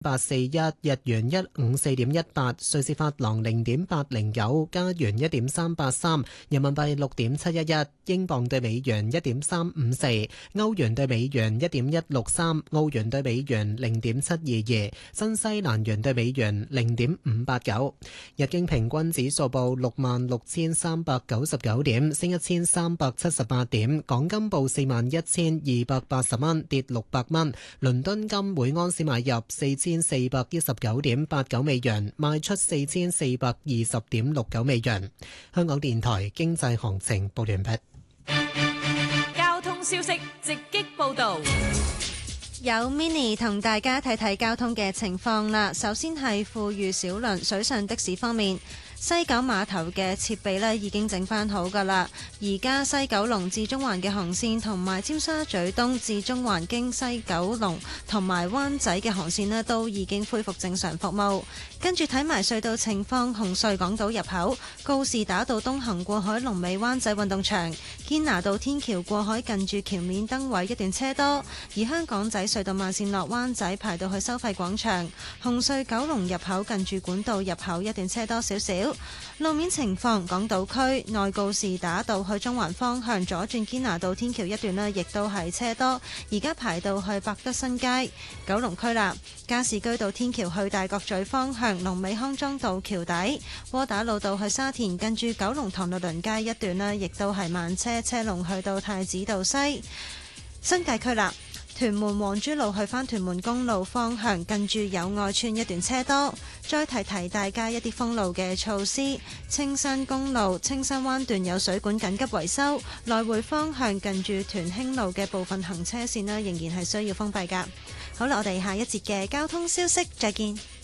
841，日元154.18，瑞士法郎0.809，加元1.383，人民幣6.711，英鎊對美元1.354，歐元對美元1.163，澳元對美元0.722，新西蘭元對美元0.589。日經平均指數報66,399點，升1378點。港金報41,280蚊，跌600蚊。倫敦金每安士買入4419.89美元，賣出4420.69美元。香港電台經濟行情報完畢。 交通消息直擊報道。 有 Mini 同大家睇睇交通嘅情況啦。首先係富裕小輪水上的士方面，西九碼頭嘅設備呢已經整翻好㗎啦。而家西九龍至中環嘅航線同埋尖沙咀東至中環經西九龍同埋灣仔嘅航線呢都已經恢復正常服務。跟住睇埋隧道情況，紅隧港島入口告士打道東行過海龍尾灣仔運動場，堅拿道天橋過海近住橋面燈位一段車多。而香港仔隧道慢線落灣仔排到去收費廣場，紅隧九龍入口近住管道入口一段車多少少。路面情況，港島區內告士打道去中環方向左轉堅拿道天橋一段呢亦都係車多，而家排到去百德新街。九龍區啦，加士居道天橋去大角咀方向，龍尾康莊道橋底，窩打老道去沙田近住九龍塘律倫街一段呢亦都係慢車，車龍去到太子道西。新界區啦，屯門皇珠路去返屯門公路方向，近住友愛邨一段車多。再提提大家一啲封路嘅措施，青山公路青山灣段有水管緊急維修，來回方向近住屯興路嘅部分行車線呢仍然係需要封閉㗎。好啦，我哋下一節嘅交通消息再見。